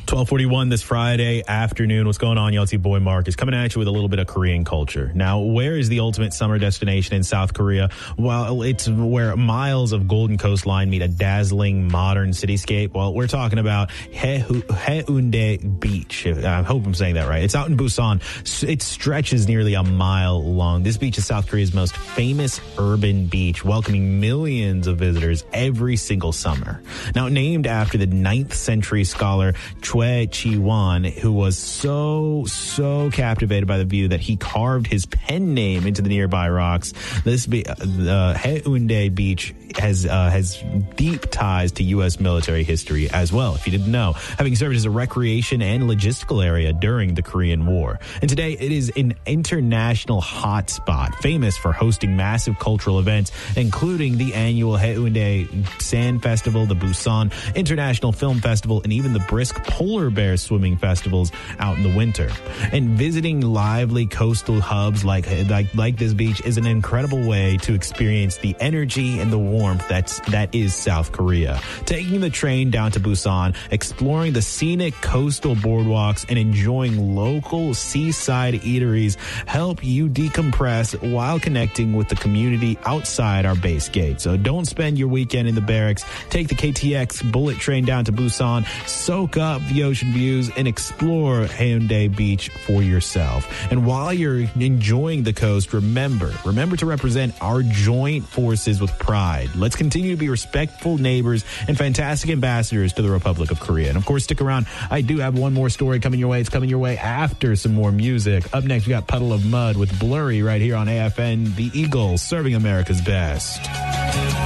12:41 this Friday afternoon. What's going on, y'all? It's your boy Marcus coming at you with a little bit of Korean culture. Now, where is the ultimate summer destination in South Korea? Well, it's where miles of golden coastline meet a dazzling modern cityscape. Well, we're talking about Haeundae Beach. I hope I'm saying that right. It's out in Busan. It stretches nearly a mile long. This beach is South Korea's most famous urban beach, welcoming millions of visitors every single summer. Now, named after the 9th century scholar Choi Chi-won, who was so captivated by the view that he carved his pen name into the nearby rocks. This Haeundae Beach has deep ties to U.S. military history as well, if you didn't know, having served as a recreation and logistical area during the Korean War. And today it is an international hotspot, famous for hosting massive cultural events, including the annual Haeundae Sand Festival, the Busan International Film Festival, and even the brisk polar bear swimming festivals out in the winter. And visiting lively coastal hubs like this beach is an incredible way to experience the energy and the warmth that is South Korea. Taking the train down to Busan, exploring the scenic coastal boardwalks, and enjoying local seaside eateries help you decompress while connecting with the community outside our base gate. So don't spend your weekend in the barracks. Take the KTX bullet train down to Busan, soak up the ocean views, and explore Haeundae Beach for yourself. And while you're enjoying the coast, remember to represent our joint forces with pride. Let's continue to be respectful neighbors and fantastic ambassadors to the Republic of Korea. And of course, stick around. I do have one more story coming your way. It's coming your way after some more music. Up next, we got Puddle of Mud with Blurry right here on AFN, the Eagles, serving America's best.